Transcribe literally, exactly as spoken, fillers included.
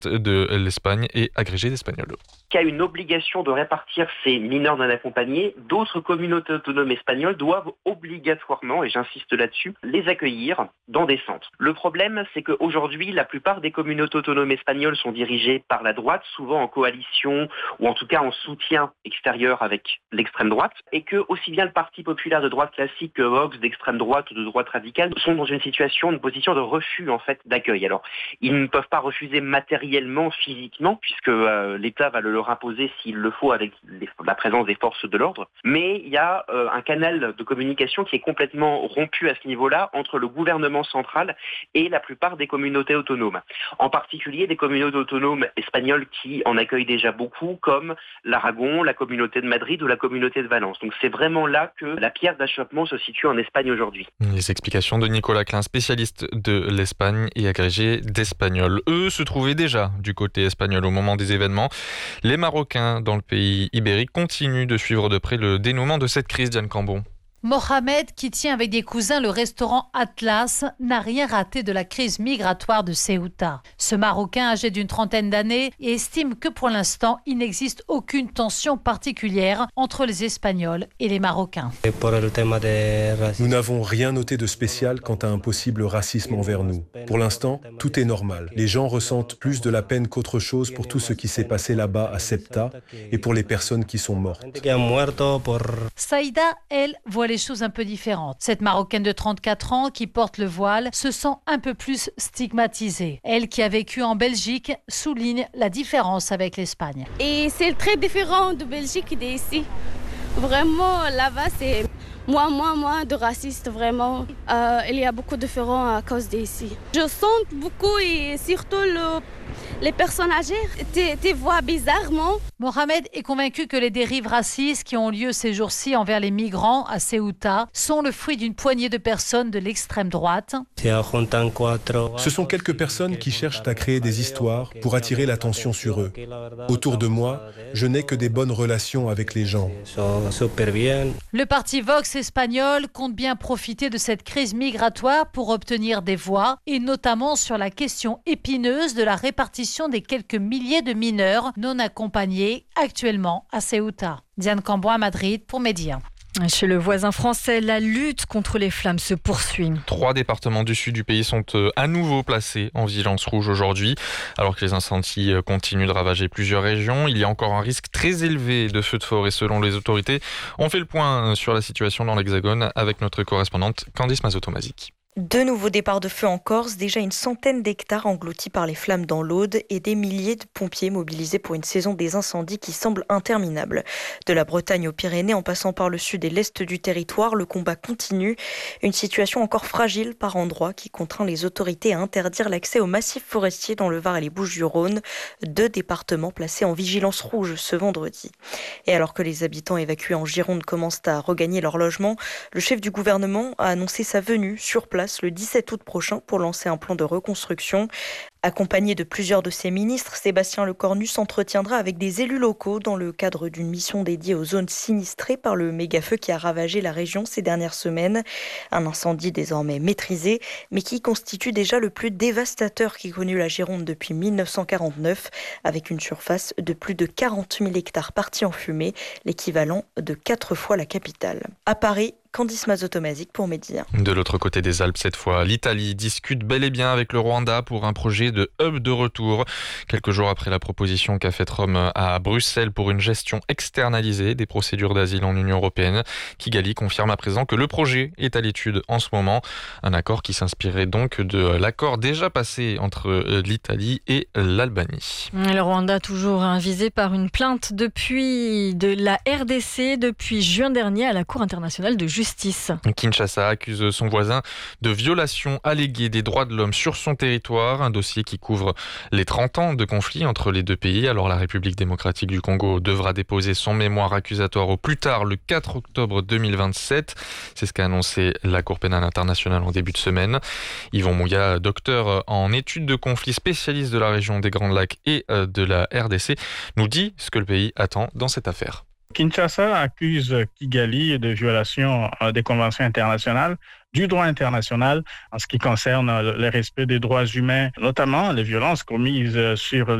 de l'Espagne et agrégé d'espagnol. Qui a une obligation de répartir ces mineurs non accompagnés, d'autres communautés autonomes espagnoles doivent obligatoirement, et j'insiste là-dessus, les accueillir dans des centres. Le problème, c'est qu'aujourd'hui, la plupart des communautés autonomes espagnoles sont dirigées par la droite, souvent en coalition ou en tout cas en soutien extérieur avec l'extrême droite, et que aussi bien le Parti populaire de droite classique que Vox d'extrême droite ou de droite radicale sont dans une situation, une position de refus en fait d'accueil. Alors, ils ne peuvent pas refuser matériellement, physiquement, puisque euh, l'État va le leur imposer s'il le faut avec les, la présence des forces de l'ordre. Mais il y a euh, un canal de communication qui est complètement rompu à ce niveau-là entre le gouvernement central et la plupart des communautés autonomes. En particulier des communautés autonomes espagnoles qui en accueillent déjà beaucoup, comme l'Aragon, la communauté de Madrid ou la communauté de Valence. Donc c'est vraiment là que la pierre d'achoppement se situe en Espagne aujourd'hui. Les explications de Nicolas Klein, spécialiste de l'Espagne et agrégé d'espagnol. Eux se trouvaient déjà du côté espagnol au moment des événements. Les Marocains dans le pays ibérique continuent de suivre de près le dénouement de cette crise, Diane Cambon. Mohamed, qui tient avec des cousins le restaurant Atlas, n'a rien raté de la crise migratoire de Ceuta. Ce Marocain âgé d'une trentaine d'années estime que pour l'instant, il n'existe aucune tension particulière entre les Espagnols et les Marocains. Nous n'avons rien noté de spécial quant à un possible racisme envers nous. Pour l'instant, tout est normal. Les gens ressentent plus de la peine qu'autre chose pour tout ce qui s'est passé là-bas à Ceuta et pour les personnes qui sont mortes. Saïda, elle, voit les choses un peu différentes. Cette Marocaine de trente-quatre ans qui porte le voile se sent un peu plus stigmatisée. Elle qui a vécu en Belgique souligne la différence avec l'Espagne. Et c'est très différent de Belgique et d'ici. Vraiment, là-bas, c'est moins, moins, moins de racistes, vraiment. Euh, il y a beaucoup de différents à cause d'ici. Je sens beaucoup et surtout le, les personnes âgées te, te voient bizarrement. Mohamed est convaincu que les dérives racistes qui ont lieu ces jours-ci envers les migrants à Ceuta sont le fruit d'une poignée de personnes de l'extrême droite. Ce sont quelques personnes qui cherchent à créer des histoires pour attirer l'attention sur eux. Autour de moi, je n'ai que des bonnes relations avec les gens. Le parti Vox espagnol compte bien profiter de cette crise migratoire pour obtenir des voix, et notamment sur la question épineuse de la répartition des quelques milliers de mineurs non accompagnés actuellement à Ceuta. Diane Cambon à Madrid pour Média. Chez le voisin français, la lutte contre les flammes se poursuit. Trois départements du sud du pays sont à nouveau placés en vigilance rouge aujourd'hui. Alors que les incendies continuent de ravager plusieurs régions, il y a encore un risque très élevé de feux de forêt selon les autorités. On fait le point sur la situation dans l'Hexagone avec notre correspondante Candice Mazotomazik. De nouveaux départs de feu en Corse, déjà une centaine d'hectares engloutis par les flammes dans l'Aude et des milliers de pompiers mobilisés pour une saison des incendies qui semble interminable. De la Bretagne aux Pyrénées, en passant par le sud et l'est du territoire, le combat continue. Une situation encore fragile par endroits qui contraint les autorités à interdire l'accès aux massifs forestiers dans le Var et les Bouches-du-Rhône, deux départements placés en vigilance rouge ce vendredi. Et alors que les habitants évacués en Gironde commencent à regagner leur logement, le chef du gouvernement a annoncé sa venue sur place le dix-sept août prochain pour lancer un plan de reconstruction. Accompagné de plusieurs de ses ministres, Sébastien Lecornu s'entretiendra avec des élus locaux dans le cadre d'une mission dédiée aux zones sinistrées par le méga-feu qui a ravagé la région ces dernières semaines. Un incendie désormais maîtrisé, mais qui constitue déjà le plus dévastateur qu'ait connu la Gironde depuis mille neuf cent quarante-neuf, avec une surface de plus de quarante mille hectares partis en fumée, l'équivalent de quatre fois la capitale. À Paris, Candice Mazotomazik pour Média. De l'autre côté des Alpes, cette fois, l'Italie discute bel et bien avec le Rwanda pour un projet de hub de retour. Quelques jours après la proposition qu'a faite Rome à Bruxelles pour une gestion externalisée des procédures d'asile en Union européenne, Kigali confirme à présent que le projet est à l'étude en ce moment. Un accord qui s'inspirait donc de l'accord déjà passé entre l'Italie et l'Albanie. Le Rwanda toujours visé par une plainte depuis de la R D C depuis juin dernier à la Cour internationale de justice. Justice. Kinshasa accuse son voisin de violation alléguée des droits de l'homme sur son territoire, un dossier qui couvre les trente ans de conflit entre les deux pays. Alors la République démocratique du Congo devra déposer son mémoire accusatoire au plus tard le quatre octobre deux mille vingt-sept. C'est ce qu'a annoncé la Cour pénale internationale en début de semaine. Yvon Mouya, docteur en études de conflits, spécialiste de la région des Grands Lacs et de la R D C, nous dit ce que le pays attend dans cette affaire. Kinshasa accuse Kigali de violation des conventions internationales, du droit international en ce qui concerne le respect des droits humains, notamment les violences commises sur